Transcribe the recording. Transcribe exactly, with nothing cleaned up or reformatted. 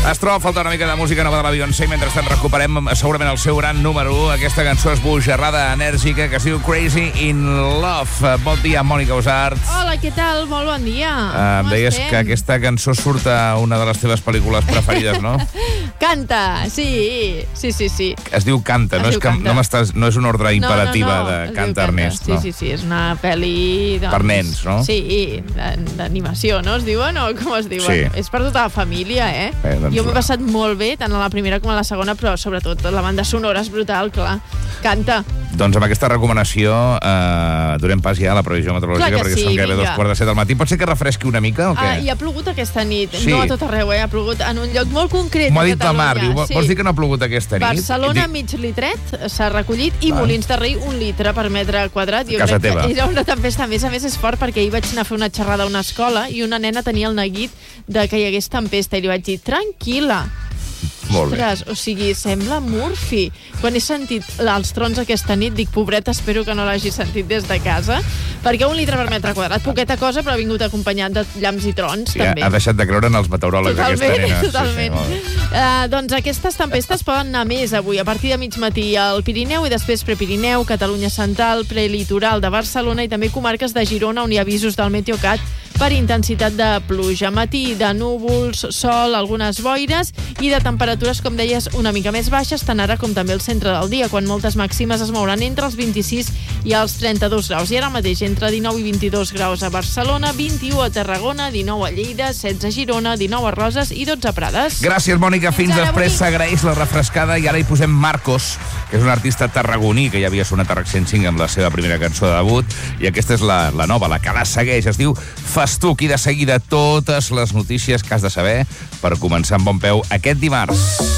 Es troba a faltar una mica de música nova de la Beyoncé. Mentrestant recuperem segurament el seu gran número u. Aquesta cançó esbojarrada, enèrgica, que es diu Crazy in Love. Bon dia, Mònica Usart. Hola, què tal? Molt bon dia. Uh, em deies que aquesta cançó surt a una de les teves pel·lícules preferides, no? Canta, sí, sí, sí, sí. Es diu Canta, es no, diu és que, canta. no, no és una ordre imperativa no, no, no. de Canta Ernest. Sí, no? sí, sí, és una pel·li... Doncs, per nens, no? Sí, d'animació, no? Es diuen o com es diuen? Sí. És per tota la família, eh? eh doncs jo m'he passat molt bé, tant a la primera com a la segona, però sobretot la banda sonora és brutal, clar. Canta. Doncs amb aquesta recomanació eh, durem pas ja a la previsió meteorològica, perquè sí, són gairebé vinga. dos quarts de set del matí. Pot ser que refresqui una mica o què? Ah, i ha plogut aquesta nit. Sí. No a tot arreu, eh? Ha plogut en un lloc molt concret. M'ho ha a dit la Mar. Catalunya. Diu, Sí. vols dir que no ha plogut aquesta nit? Barcelona, Dic... mig litret s'ha recollit i Ah. Molins de Rei, un litre per metre quadrat. Jo Casa crec teva. que era una tempesta. A més a més, és fort perquè ahir vaig anar a fer una xerrada a una escola i una nena tenia el neguit de que hi hagués tempesta i li vaig dir, tranquil·la. Molt bé. Ostres, o sigui, sembla Murphy. Quan he sentit els trons aquesta nit, dic, pobreta, espero que no l'hagi sentit des de casa, perquè un litre per metre quadrat, poqueta cosa, però ha vingut acompanyat de llamps i trons, Sí, també. ha deixat de creure en els meteoròlegs, Totalment, aquesta nena. totalment. Sí, sí, uh, doncs aquestes tempestes poden anar més avui, a partir de mig matí al Pirineu i després Prepirineu, Catalunya Central, prelitoral de Barcelona i també comarques de Girona, on hi ha avisos del Meteocat per intensitat de pluja. Matí de núvols, sol, algunes boires i de temperatures, com deies, una mica més baixes, tant ara com també al centre del dia, quan moltes màximes es mouran entre els vint-i-sis i els trenta-dos graus. I ara mateix entre dinou i vint-i-dos graus a Barcelona, vint-i-u a Tarragona, dinou a Lleida, setze a Girona, dinou a Roses i dotze a Prades. Gràcies, Mònica. Fins Fins ara, després. bonic. S'agraeix la refrescada i ara hi posem Marcos, que és un artista tarragoní que ja havia sonat a RAC cent cinc amb la seva primera cançó de debut, i aquesta és la, la nova, la que la segueix. Es diu Festuc, i de seguida totes les notícies que has de saber per començar amb bon peu aquest dimarts.